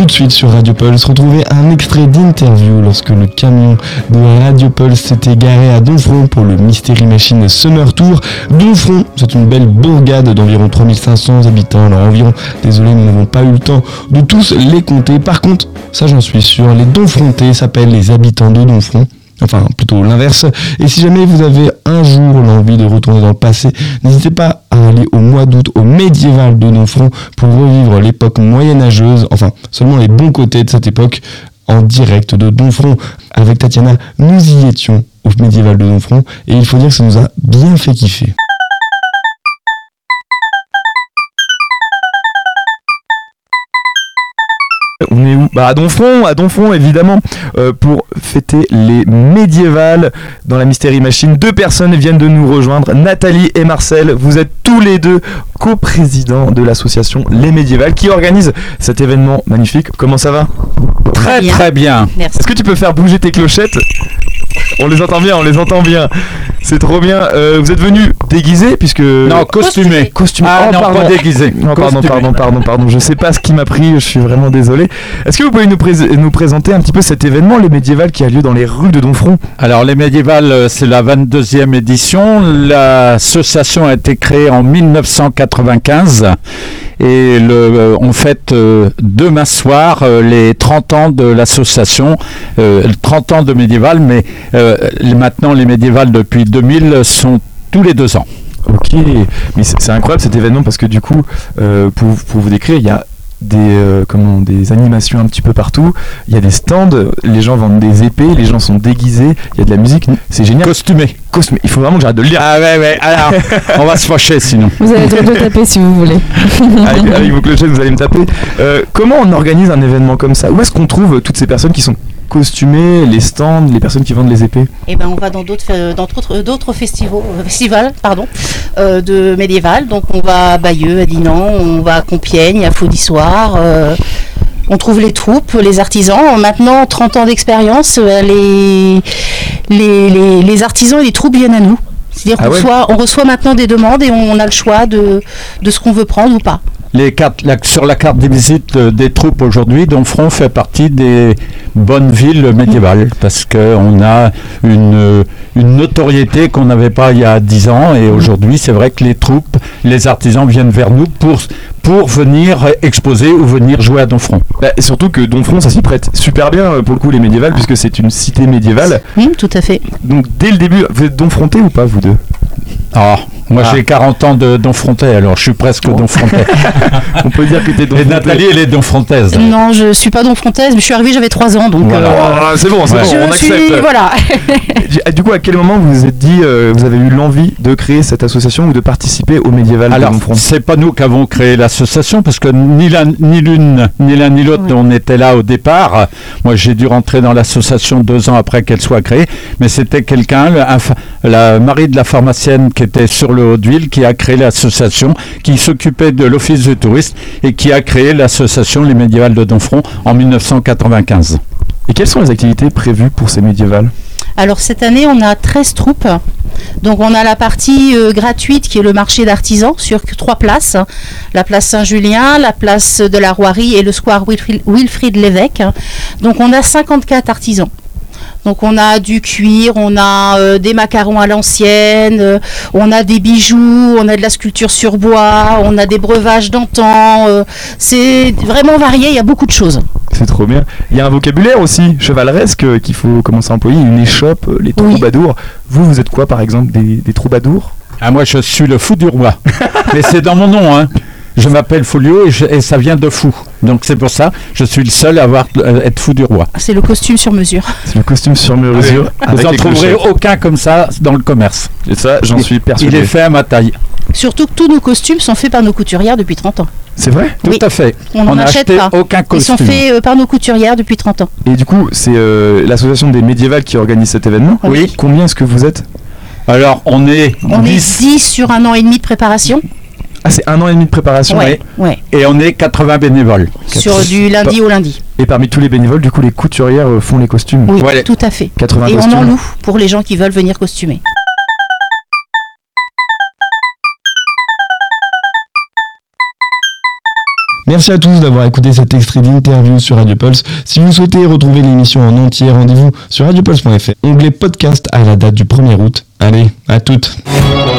tout de suite sur Radio Pulse, retrouvez un extrait d'interview lorsque le camion de Radio Pulse s'était garé à Domfront pour le Mystery Machine Summer Tour. Domfront, c'est une belle bourgade d'environ 3500 habitants. Alors environ, désolé, nous n'avons pas eu le temps de tous les compter. Par contre, ça j'en suis sûr, les Domfrontais s'appellent les habitants de Domfront. Enfin, plutôt l'inverse. Et si jamais vous avez un jour l'envie de retourner dans le passé, n'hésitez pas à aller au mois d'août au médiéval de Domfront pour revivre l'époque moyenâgeuse, enfin, seulement les bons côtés de cette époque, en direct de Domfront. Avec Tatiana, nous y étions au médiéval de Domfront et il faut dire que ça nous a bien fait kiffer. On est où ? À Domfront évidemment, pour fêter les médiévales dans la Mystery Machine. 2 personnes viennent de nous rejoindre, Nathalie et Marcel. Vous êtes tous les deux coprésidents de l'association Les Médiévales qui organise cet événement magnifique. Comment ça va ? Très bien. Merci. Est-ce que tu peux faire bouger tes clochettes ? On les entend bien. C'est trop bien. Vous êtes venus déguisés puisque... Non, costumés. Ah non, pas déguisés. Pardon. Je sais pas ce qui m'a pris, je suis vraiment désolé. Est-ce que vous pouvez nous présenter un petit peu cet événement, les médiévales, qui a lieu dans les rues de Domfront ? Alors, les médiévales, c'est la 22e édition. L'association a été créée en 1995 et on fête demain soir les 30 ans de l'association, 30 ans de médiévales, mais maintenant les médiévales depuis 2000 sont tous les 2 ans. Ok, mais c'est incroyable cet événement parce que du coup, pour vous décrire, il y a des animations un petit peu partout, il y a des stands, les gens vendent des épées, les gens sont déguisés, il y a de la musique, c'est génial. Costumé. Il faut vraiment que j'arrête de le lire. Ah ouais, alors on va se fâcher sinon. Vous avez le droit de taper si vous voulez. Avec vos clochettes, vous allez me taper. Comment on organise un événement comme ça ? Où est-ce qu'on trouve toutes ces personnes qui sont costumées, les stands, les personnes qui vendent les épées ? Eh ben, on va dans d'autres festivals de médiéval. Donc on va à Bayeux, à Dinan, on va à Compiègne, à Faudissoire. On trouve les troupes, les artisans. Maintenant, 30 ans d'expérience, les artisans et les troupes viennent à nous. C'est-à-dire qu'on reçoit maintenant des demandes et on a le choix de ce qu'on veut prendre ou pas. Sur la carte des visites des troupes aujourd'hui, Domfront fait partie des bonnes villes médiévales parce qu'on a une notoriété qu'on n'avait pas il y a 10 ans et aujourd'hui c'est vrai que les troupes, les artisans viennent vers nous pour venir exposer ou venir jouer à Domfront. Et surtout que Domfront ça s'y prête super bien pour le coup les médiévales puisque c'est une cité médiévale. Tout à fait. Donc dès le début, vous êtes Domfrontais ou pas vous deux ? Moi j'ai 40 ans de Domfrontais, alors je suis presque Domfrontais. On peut dire que t'es Domfrontais. Et Nathalie elle est Domfrontaise. Non, je suis pas Domfrontaise, mais je suis arrivée, j'avais 3 ans, donc... Voilà. C'est bon, on accepte. Voilà. Du coup, à quel moment vous vous êtes dit, vous avez eu l'envie de créer cette association ou de participer au médiéval de Domfront ? C'est pas nous qui avons créé l'association, parce que ni l'un ni l'autre, on était là au départ. Moi j'ai dû rentrer dans l'association 2 ans après qu'elle soit créée, mais c'était quelqu'un, la Marie de la pharmacienne qui était sur le Haut-de-Ville, qui a créé l'association, qui s'occupait de l'office du tourisme et qui a créé l'association Les Médiévales de Domfront en 1995. Et quelles sont les activités prévues pour ces médiévales ? Alors cette année, on a 13 troupes. Donc on a la partie gratuite qui est le marché d'artisans sur 3 places. La place Saint-Julien, la place de la Roirie et le square Wilfrid Lévesque. Donc on a 54 artisans. Donc on a du cuir, on a des macarons à l'ancienne, on a des bijoux, on a de la sculpture sur bois, on a des breuvages d'antan. C'est vraiment varié, il y a beaucoup de choses. C'est trop bien. Il y a un vocabulaire aussi chevaleresque qu'il faut commencer à employer, une échoppe, les troubadours. Vous êtes quoi par exemple, des troubadours ? Moi je suis le fou du roi. Mais c'est dans mon nom, hein. Je m'appelle Folio et ça vient de fou. Donc c'est pour ça, je suis le seul à être fou du roi. C'est le costume sur mesure. C'est le costume sur mesure. Vous n'en trouverez aucun comme ça dans le commerce. Et ça, j'en suis persuadé. Il est fait à ma taille. Surtout que tous nos costumes sont faits par nos couturières depuis 30 ans. C'est vrai ? Tout à fait. On n'en achète pas. Aucun costume. Ils sont faits par nos couturières depuis 30 ans. Et du coup, c'est l'association des médiévales qui organise cet événement. Oui. Combien est-ce que vous êtes ? Alors, on est 10 sur 1 an et demi de préparation. Ah, c'est 1 an et demi de préparation. Ouais. Et on est 80 bénévoles. Sur du lundi au lundi. Et parmi tous les bénévoles, du coup, les couturières font les costumes. Oui, tout à fait. 80 et costumes. on en loue pour les gens qui veulent venir costumer. Merci à tous d'avoir écouté cet extrait d'interview sur Radio Pulse. Si vous souhaitez retrouver l'émission en entier, rendez-vous sur radiopulse.fr, onglet podcast à la date du 1er août. Allez, à toutes.